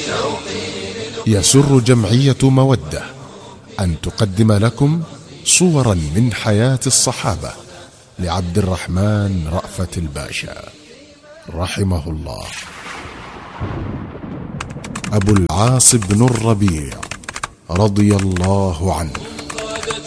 يسر جمعية مودة أن تقدم لكم صورا من حياة الصحابة لعبد الرحمن رأفت الباشا رحمه الله. أبو العاص بن الربيع رضي الله عنه.